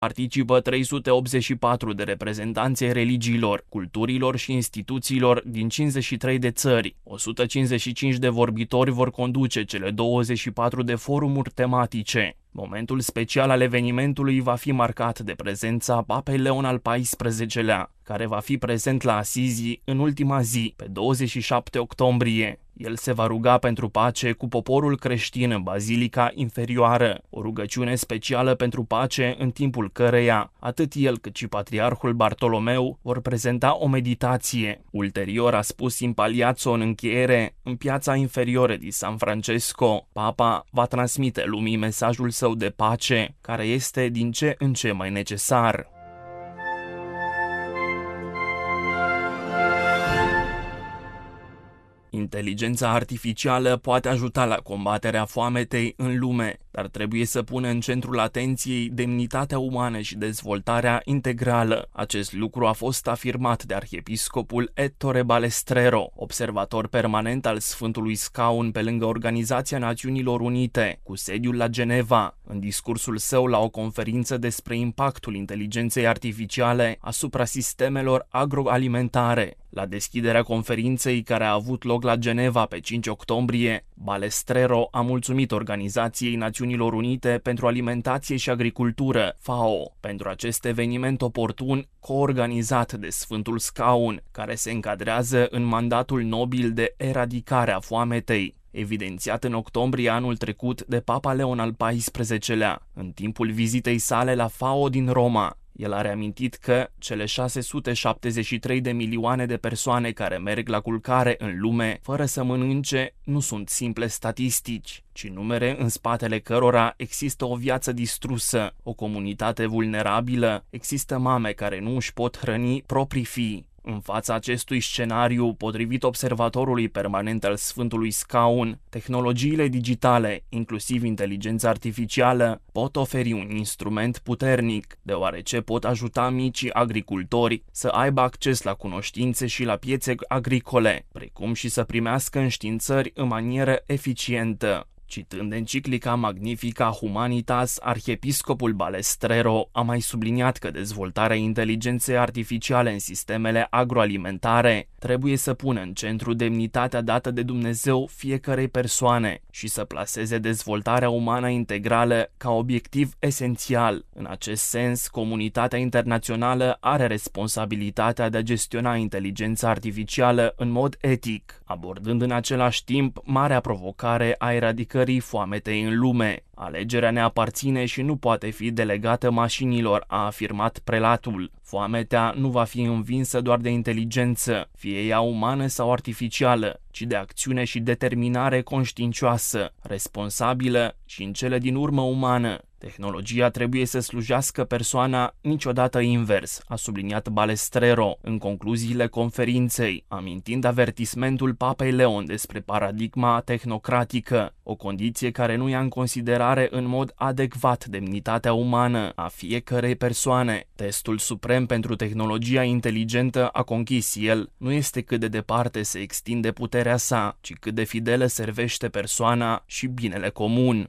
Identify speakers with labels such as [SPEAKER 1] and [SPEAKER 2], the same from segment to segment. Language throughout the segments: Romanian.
[SPEAKER 1] Participă 384 de reprezentanți ai religiilor, culturilor și instituțiilor din 53 de țări. 155 de vorbitori vor conduce cele 24 de forumuri tematice. Momentul special al evenimentului va fi marcat de prezența Papei Leon al XIV-lea, care va fi prezent la Asizi în ultima zi, pe 27 octombrie. El se va ruga pentru pace cu poporul creștin în Bazilica Inferioară, o rugăciune specială pentru pace în timpul căreia atât el cât și Patriarhul Bartolomeu vor prezenta o meditație. Ulterior, a spus Impaliazzo în încheiere, în piața inferioră di San Francesco, Papa va transmite lumii mesajul său de pace, care este din ce în ce mai necesar. Inteligența artificială poate ajuta la combaterea foametei în lume, dar trebuie să pună în centrul atenției demnitatea umană și dezvoltarea integrală. Acest lucru a fost afirmat de arhiepiscopul Ettore Balestrero, observator permanent al Sfântului Scaun pe lângă Organizația Națiunilor Unite, cu sediul la Geneva, în discursul său la o conferință despre impactul inteligenței artificiale asupra sistemelor agroalimentare. La deschiderea conferinței care a avut loc la Geneva pe 5 octombrie, Balestrero a mulțumit Organizației Națiunilor Unite pentru Alimentație și Agricultură, FAO, pentru acest eveniment oportun coorganizat de Sfântul Scaun, care se încadrează în mandatul nobil de eradicare a foametei, evidențiat în octombrie anul trecut de Papa Leon al XIV-lea, în timpul vizitei sale la FAO din Roma. El a reamintit că cele 673 de milioane de persoane care merg la culcare în lume fără să mănânce nu sunt simple statistici, ci numere în spatele cărora există o viață distrusă, o comunitate vulnerabilă, există mame care nu își pot hrăni proprii fii. În fața acestui scenariu, potrivit observatorului permanent al Sfântului Scaun, tehnologiile digitale, inclusiv inteligența artificială, pot oferi un instrument puternic, deoarece pot ajuta micii agricultori să aibă acces la cunoștințe și la piețe agricole, precum și să primească înștiințări în manieră eficientă. Citând enciclica Magnifica Humanitas, arhiepiscopul Balestrero a mai subliniat că dezvoltarea inteligenței artificiale în sistemele agroalimentare trebuie să pună în centru demnitatea dată de Dumnezeu fiecărei persoane și să plaseze dezvoltarea umană integrală ca obiectiv esențial. În acest sens, comunitatea internațională are responsabilitatea de a gestiona inteligența artificială în mod etic, abordând în același timp marea provocare a eradicării foametei în lume. Alegerea ne aparține și nu poate fi delegată mașinilor, a afirmat prelatul. Foametea nu va fi învinsă doar de inteligență, fie ea umană sau artificială, ci de acțiune și determinare conștiincioasă, responsabilă și în cele din urmă umană. Tehnologia trebuie să slujească persoana, niciodată invers, a subliniat Balestrero în concluziile conferinței, amintind avertismentul Papei Leon despre paradigma tehnocratică, o condiție care nu ia în considerare în mod adecvat demnitatea umană a fiecărei persoane. Testul suprem pentru tehnologia inteligentă, a conchis el, nu este cât de departe se extinde puterea sa, ci cât de fidelă servește persoana și binele comun.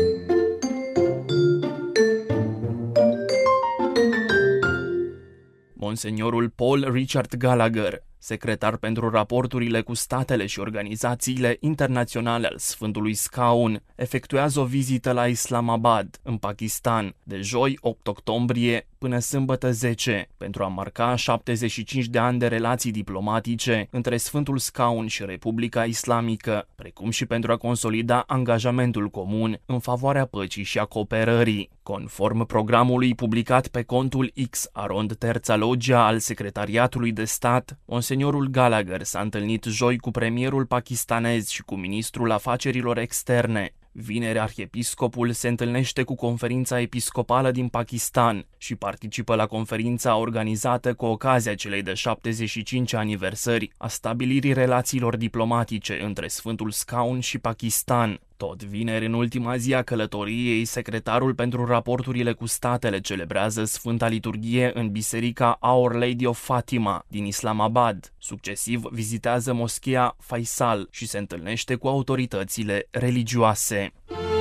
[SPEAKER 1] Monseniorul Paul Richard Gallagher, secretar pentru raporturile cu statele și organizațiile internaționale al Sfântului Scaun, efectuează o vizită la Islamabad, în Pakistan, de joi 8 octombrie până sâmbătă 10, pentru a marca 75 de ani de relații diplomatice între Sfântul Scaun și Republica Islamică, precum și pentru a consolida angajamentul comun în favoarea păcii și a cooperării. Conform programului publicat pe contul X Arond Terța Logia al Secretariatului de Stat, Monseniorul Gallagher s-a întâlnit joi cu premierul pakistanez și cu ministrul afacerilor externe. Vineri, arhiepiscopul se întâlnește cu conferința episcopală din Pakistan și participă la conferința organizată cu ocazia celei de 75 aniversări a stabilirii relațiilor diplomatice între Sfântul Scaun și Pakistan. Tot vineri, în ultima zi a călătoriei, secretarul pentru raporturile cu statele celebrează Sfânta Liturghie în biserica Our Lady of Fatima din Islamabad. Succesiv vizitează moschea Faisal și se întâlnește cu autoritățile religioase.